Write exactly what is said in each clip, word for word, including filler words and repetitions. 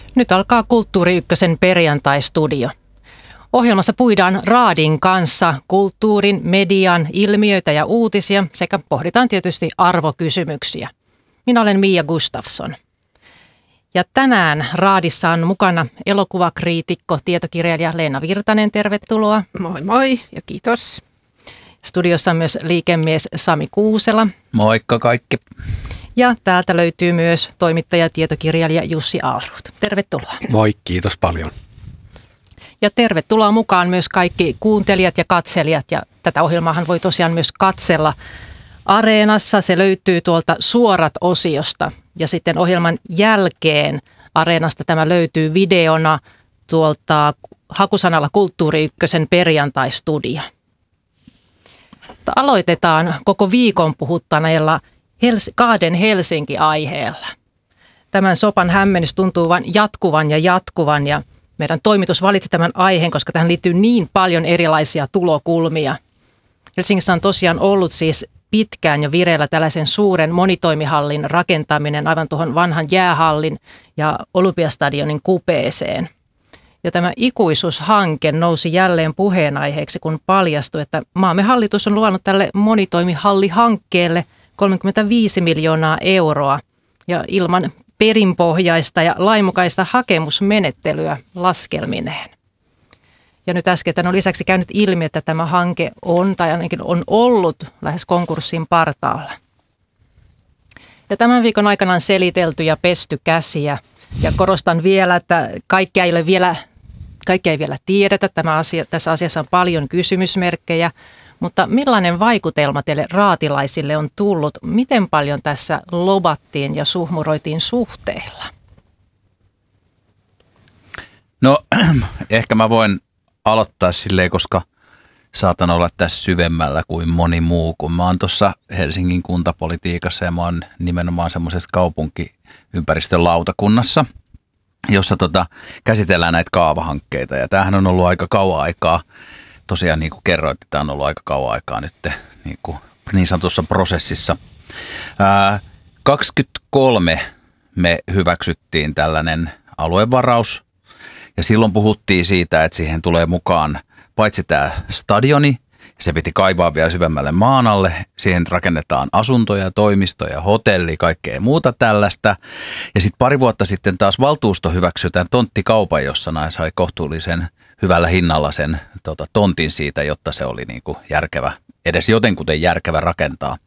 Nyt alkaa Kulttuuri Ykkösen perjantai-studio. Ohjelmassa puidaan Raadin kanssa kulttuurin, median, ilmiöitä ja uutisia sekä pohditaan tietysti arvokysymyksiä. Minä olen Mia Gustafsson. Ja tänään Raadissa on mukana elokuvakriitikko, tietokirjailija Leena Virtanen. Tervetuloa. Moi moi ja kiitos. Studiossa on myös liikemies Sami Kuusela. Moikka kaikki. Ja täältä löytyy myös toimittaja ja tietokirjailija Jussi Aalruut. Tervetuloa. Moi, kiitos paljon. Ja tervetuloa mukaan myös kaikki kuuntelijat ja katselijat. Ja tätä ohjelmaahan voi tosiaan myös katsella Areenassa. Se löytyy tuolta Suorat-osiosta. Ja sitten ohjelman jälkeen Areenasta tämä löytyy videona tuolta hakusanalla Kulttuuri Ykkösen perjantai-studio. Aloitetaan koko viikon puhuttaneella Hels- kahden Helsinki-aiheella. Tämän sopan hämmennys tuntuu vain jatkuvan ja jatkuvan ja meidän toimitus valitsi tämän aiheen, koska tähän liittyy niin paljon erilaisia tulokulmia. Helsingissä on tosiaan ollut siis pitkään jo vireillä tällaisen suuren monitoimihallin rakentaminen aivan tuohon vanhan jäähallin ja Olympiastadionin kupeeseen. Ja tämä ikuisuushanke nousi jälleen puheenaiheeksi, kun paljastui, että maamme hallitus on luvannut tälle monitoimihallihankkeelle kolmekymmentäviisi miljoonaa euroa ja ilman perinpohjaista ja lainmukaista hakemusmenettelyä laskelmineen. Ja nyt äsken on lisäksi käynyt ilmi, että tämä hanke on tai ainakin on ollut lähes konkurssin partaalla. Ja tämän viikon aikana on selitelty ja pesty käsiä. Ja korostan vielä, että kaikkea ei ole vielä, kaikkea ei vielä tiedetä. Tämä asia, tässä asiassa on paljon kysymysmerkkejä. Mutta millainen vaikutelma teille raatilaisille on tullut? Miten paljon tässä lobattiin ja suhmuroitiin suhteilla? No ehkä mä voin aloittaa silleen, koska saatan olla tässä syvemmällä kuin moni muu. Kun mä oon tuossa Helsingin kuntapolitiikassa ja mä oon nimenomaan semmoisessa kaupunkiympäristön lautakunnassa, jossa tota, käsitellään näitä kaavahankkeita. Ja tämähän on ollut aika kauan aikaa. Tosiaan niin kuin kerroit, tämä on ollut aika kauan aikaa nyt niin, kuin niin sanotussa prosessissa. Ää, kaksikymmentäkolme me hyväksyttiin tällainen aluevaraus ja silloin puhuttiin siitä, että siihen tulee mukaan paitsi tämä stadioni, se piti kaivaa vielä syvemmälle maan alle, siihen rakennetaan asuntoja, toimistoja, hotelli, kaikkea muuta tällaista. Ja sitten pari vuotta sitten taas valtuusto hyväksyi tämän tonttikaupan, jossa näin sai kohtuullisen hyvällä hinnalla sen tota, tontin siitä, jotta se oli niinku järkevä, edes jotenkuten järkevä rakentaa.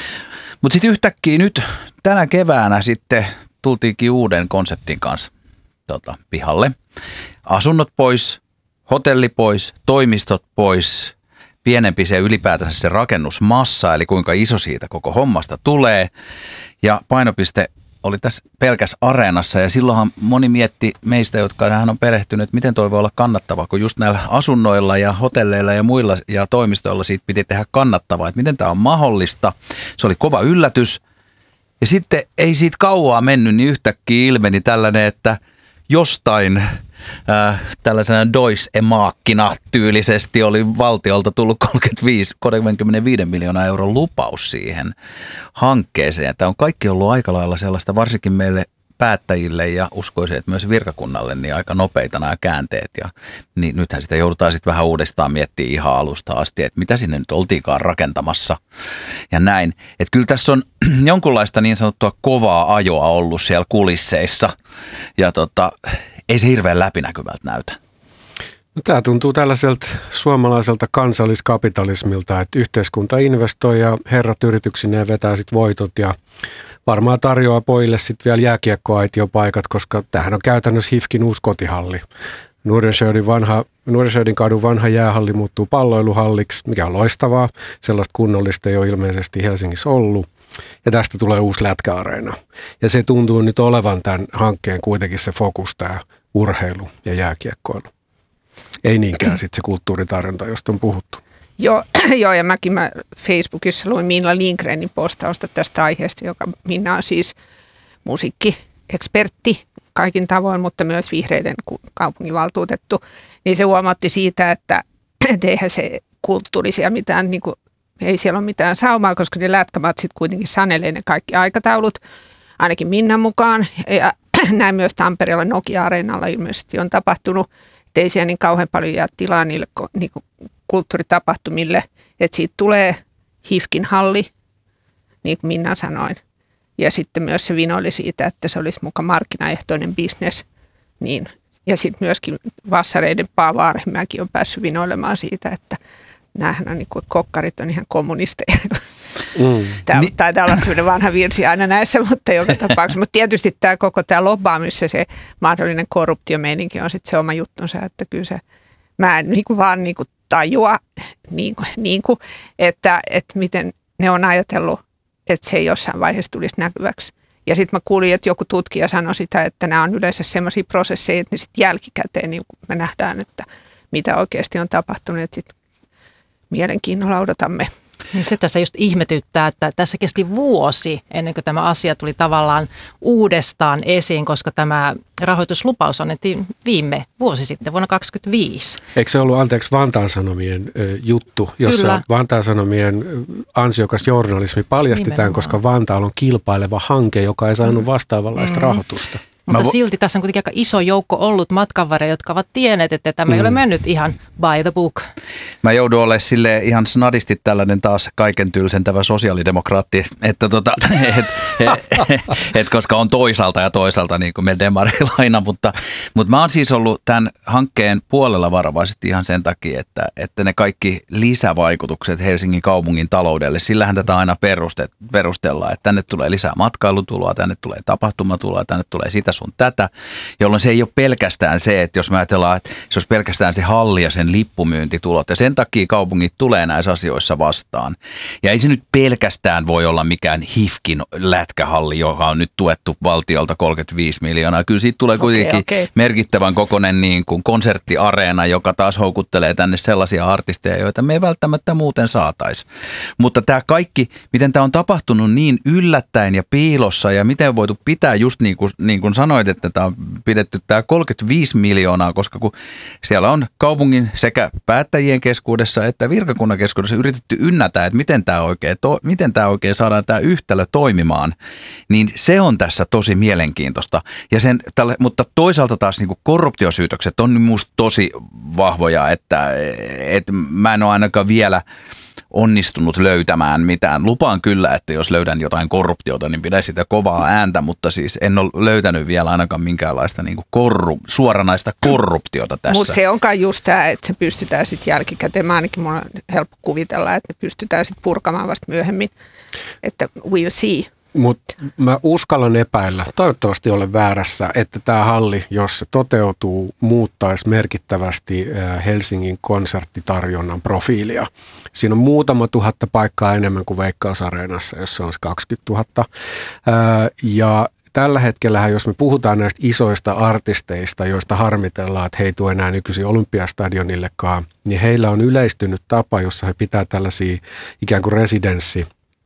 Mutta sitten yhtäkkiä nyt tänä keväänä sitten tultiinkin uuden konseptin kanssa tota, pihalle. Asunnot pois, hotelli pois, toimistot pois, pienempi se ylipäätänsä se rakennusmassa, eli kuinka iso siitä koko hommasta tulee. Ja painopiste oli tässä pelkäs Areenassa ja silloinhan moni mietti meistä, jotka tähän on perehtynyt, miten toi voi olla kannattavaa, kun just näillä asunnoilla ja hotelleilla ja muilla ja toimistoilla siitä piti tehdä kannattavaa, että miten tämä on mahdollista. Se oli kova yllätys ja sitten ei siitä kauaa mennyt, niin yhtäkkiä ilmeni tällainen, että jostain äh, tällaisena Dois e maakkina tyylisesti oli valtiolta tullut kolmekymmentäviisi, kolmekymmentäviisi miljoonaa euron lupaus siihen hankkeeseen. Tämä on kaikki ollut aika lailla sellaista, varsinkin meille päättäjille ja uskoisin, että myös virkakunnalle, niin aika nopeita nämä käänteet. Ja niin nythän sitä joudutaan sitten vähän uudestaan miettimään ihan alusta asti, että mitä sinne nyt oltiinkaan rakentamassa ja näin. Että kyllä tässä on jonkunlaista niin sanottua kovaa ajoa ollut siellä kulisseissa ja tota, ei se hirveän läpinäkyvältä näytä. No, tämä tuntuu tällaiselta suomalaiselta kansalliskapitalismilta, että yhteiskunta investoi ja herrat yrityksineen vetää sitten voitot ja varmaan tarjoaa pojille sitten vielä jääkiekkoaitiopaikat, koska tämähän on käytännössä H I F K:n uusi kotihalli. Nordenskiöldin vanha, Nordenskiöldin kadun vanha jäähalli muuttuu palloiluhalliksi, mikä on loistavaa. Sellaista kunnollista ei ole ilmeisesti Helsingissä ollut. Ja tästä tulee uusi lätkäareena. Ja se tuntuu nyt olevan tämän hankkeen kuitenkin se fokus, tämä urheilu ja jääkiekkoilu. Ei niinkään sitten se kulttuuritarjonta, josta on puhuttu. Joo, joo, ja mäkin mä Facebookissa luin Minna Lindgrenin postausta tästä aiheesta, joka Minna on siis musiikkiekspertti kaikin tavoin, mutta myös vihreiden kaupunginvaltuutettu. Niin se huomautti siitä, että eihän se kulttuuri siellä mitään, niin kuin, ei siellä ole mitään saumaa, koska ne lätkämatsit kuitenkin sanelee ne kaikki aikataulut, ainakin Minnan mukaan. Ja näin myös Tampereella Nokia-areenalla ilmeisesti on tapahtunut, että ei siellä niin kauhean paljon jää tilaa niille niin kuin kulttuuritapahtumille, että siitä tulee H I F K:n halli, niin kuin Minna sanoin. Ja sitten myös se vinoili siitä, että se olisi muka markkinaehtoinen bisnes. Niin. Ja sitten myöskin vassareiden Paavo Arhimäki on päässyt vinoilemaan siitä, että näähän on niin kuin, kokkarit on ihan kommunisteja. Mm. Tämä Ni- taitaa olla sellainen vanha virsi aina näissä, mutta joka tapauksessa. Mutta tietysti tämä koko tämä lobbaamissa se mahdollinen korruptiomeininki on sitten se oma juttunsa, että kyllä se, mä en niin kuin vaan niin kuin tajua, niin kuin, niin kuin, että, että miten ne on ajatellut, että se ei jossain vaiheessa tulisi näkyväksi. Ja sitten mä kuulin, että joku tutkija sanoi sitä, että nämä on yleensä sellaisia prosesseja, että ne sitten jälkikäteen niin me nähdään, että mitä oikeasti on tapahtunut, että sitten mielenkiinnolla odotamme. Niin se tässä just ihmetyttää, että tässä kesti vuosi ennen kuin tämä asia tuli tavallaan uudestaan esiin, koska tämä rahoituslupaus annettiin viime vuosi sitten, vuonna kaksituhattakaksikymmentäviisi. Eikö se ollut, anteeksi, Vantaan Sanomien ö, juttu, jossa Kyllä. Vantaan Sanomien ansiokas journalismi paljasti Nimenomaan. Tämän, koska Vantaalla on kilpaileva hanke, joka ei saanut vastaavanlaista mm. rahoitusta. Mutta vo- silti tässä on kuitenkin aika iso joukko ollut matkanvarjoja, jotka ovat tienneet, että tämä mm. ei ole mennyt ihan by the book. Mä joudun olemaan silleen ihan snadisti tällainen taas kaiken tylsentävä sosiaalidemokraatti, että tota, et, et, et, koska on toisaalta ja toisaalta niin kuin me demarilla aina, mutta, mutta mä oon siis ollut tämän hankkeen puolella varovaisesti ihan sen takia, että, että ne kaikki lisävaikutukset Helsingin kaupungin taloudelle, sillähän tätä aina peruste, perustellaan, että tänne tulee lisää matkailutuloa, tänne tulee tapahtumatuloa, tänne tulee sitä sun tätä, jolloin se ei ole pelkästään se, että jos me ajatellaan, että se olisi pelkästään se halli ja sen lippumyyntitulot, ja sen takia kaupungit tulee näissä asioissa vastaan. Ja ei se nyt pelkästään voi olla mikään H I F K:n lätkähalli, joka on nyt tuettu valtiolta kolmekymmentäviisi miljoonaa. Kyllä siitä tulee kuitenkin okay, okay. merkittävän kokoinen niin kuin konserttiareena, joka taas houkuttelee tänne sellaisia artisteja, joita me ei välttämättä muuten saataisi. Mutta tämä kaikki, miten tämä on tapahtunut niin yllättäen ja piilossa, ja miten on voitu pitää just niin kuin, niin kuin sanoit, että tämä on pidetty tämä kolmekymmentäviisi miljoonaa, koska kun siellä on kaupungin sekä päättäjien keskuudessa että virkakunnan keskuudessa yritetty ynnätä, että miten tämä oikein, to, miten tämä oikein saadaan tämä yhtälö toimimaan, niin se on tässä tosi mielenkiintoista. Ja sen, tälle, mutta toisaalta taas niin kuin korruptiosyytökset on minusta tosi vahvoja, että, että mä en ole ainakaan vielä onnistunut löytämään mitään. Lupaan kyllä, että jos löydän jotain korruptiota, niin pidä sitä kovaa ääntä, mutta siis en ole löytänyt vielä ainakaan minkäänlaista niin kuin korru, suoranaista korruptiota tässä. Mutta se onkaan just tämä, että se pystytään sitten jälkikäteen. Mä ainakin mun on helppo kuvitella, että ne pystytään sitten purkamaan vasta myöhemmin, että we'll see. Mutta mä uskallan epäillä, toivottavasti olen väärässä, että tämä halli, jos se toteutuu, muuttaisi merkittävästi Helsingin konserttitarjonnan profiilia. Siinä on muutama tuhatta paikkaa enemmän kuin Veikkaus-areenassa, jossa on se kaksikymmentätuhatta. Ja tällä hetkellä, jos me puhutaan näistä isoista artisteista, joista harmitellaan, että he ei tule enää nykyisin Olympiastadionillekaan, niin heillä on yleistynyt tapa, jossa he pitää tällaisia ikään kuin residenssi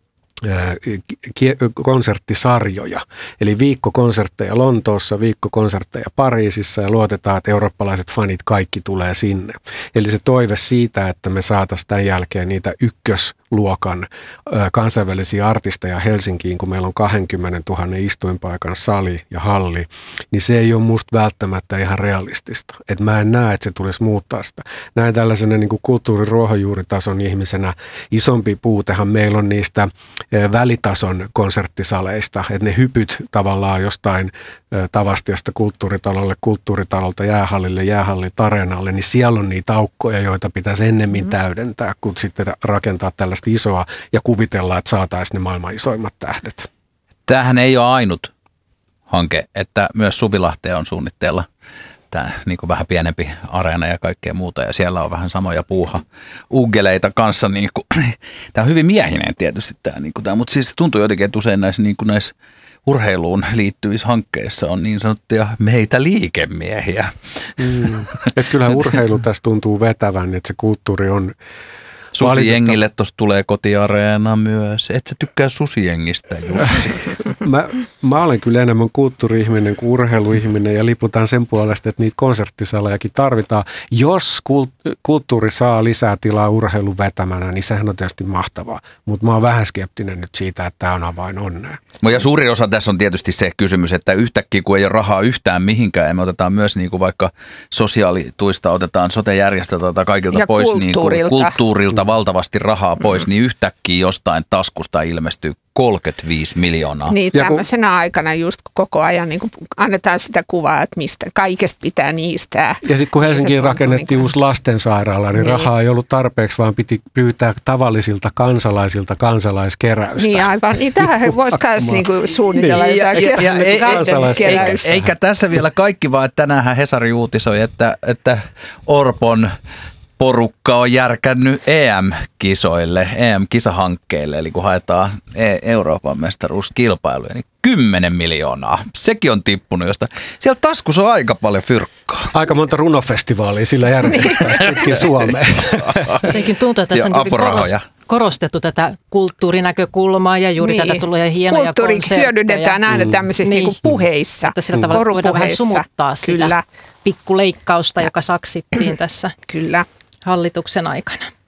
konserttisarjoja. Eli viikko konsertteja Lontoossa, viikko konsertteja Pariisissa ja luotetaan, että eurooppalaiset fanit kaikki tulee sinne. Eli se toive siitä, että me saataisiin tämän jälkeen niitä ykkösluokan kansainvälisiä artisteja Helsinkiin, kun meillä on kaksikymmentätuhatta istuinpaikan sali ja halli, niin se ei ole musta välttämättä ihan realistista. Et mä en näe, että se tulisi muuttaa sitä. Näin tällaisena niin kuin kulttuuriruohonjuuritason ihmisenä isompi puutehan meillä on niistä välitason konserttisaleista, että ne hypyt tavallaan jostain Tavastiasta kulttuuritalolle, kulttuuritalolta jäähallille, jäähallilta areenalle, niin siellä on niitä aukkoja, joita pitäisi ennemmin täydentää, kun sitten rakentaa tällaista isoa ja kuvitella, että saataisiin ne maailman isoimmat tähdet. Tämähän ei ole ainut hanke, että myös Suvilahteen on suunnitteilla tämä niin kuin vähän pienempi areena ja kaikkea muuta, ja siellä on vähän samoja puuha-uggeleita kanssa. Niin kuin, tämä on hyvin miehinen tietysti tämä, niin kuin tämä, mutta siis tuntuu jotenkin, että usein näissä, niin kuin näissä urheiluun liittyvissä hankkeissa on niin sanottuja meitä liikemiehiä. Mm. Että kyllähän urheilu tässä tuntuu vetävän, että se kulttuuri on Susijengille tuossa tulee kotiareena myös. Et sä tykkää susijengistä, Jussi? mä, mä olen kyllä enemmän kulttuuri-ihminen kuin urheiluihminen ja liputan sen puolesta, että niitä konserttisalejakin tarvitaan. Jos kult- kulttuuri saa lisää tilaa urheilun vetämänä, niin sehän on tietysti mahtavaa. Mutta mä oon vähän skeptinen nyt siitä, että tämä on avain onnea. Ja suurin osa tässä on tietysti se kysymys, että yhtäkkiä kun ei ole rahaa yhtään mihinkään, ja me otetaan myös niin kuin vaikka sosiaalituista, otetaan sote-järjestöltä, otetaan kaikilta ja pois kulttuurilta. Niin kuin, kulttuurilta valtavasti rahaa pois, mm. niin yhtäkkiä jostain taskusta ilmestyy kolmekymmentäviisi miljoonaa. Niin, ja tämmöisenä kun, aikana just koko ajan niin annetaan sitä kuvaa, että mistä kaikesta pitää niistää. Ja sitten kun Helsinkiin rakennettiin niin uusi lastensairaala, niin, niin rahaa ei ollut tarpeeksi, vaan piti pyytää tavallisilta kansalaisilta kansalaiskeräystä. Niin aivan, niin tähän voisi myös niinku suunnitella niin, jotain ja, ja, ja, keräystä. Eikä, eikä tässä vielä kaikki, vaan että tänäänhän Hesari uutisoi, että, että Orpon porukka on järkännyt E M-kisoille, E M-kisahankkeille, eli kun haetaan Euroopan mestaruuskilpailuja, niin kymmenen miljoonaa. Sekin on tippunut, josta siellä taskussa on aika paljon fyrkkaa. Aika monta runofestivaalia sillä järjestetään pitkin Suomeen. Jotenkin tuntuu, että tässä on juuri korostettu tätä kulttuurinäkökulmaa ja juuri niin. tätä tulee hienoja Kulttuuri konsertteja. hyödynnetään aina tämmöisissä niin. niinku puheissa. Että sillä tavalla voidaan vähän sumuttaa sitä Kyllä. pikkuleikkausta, joka saksittiin tässä Kyllä. hallituksen aikana.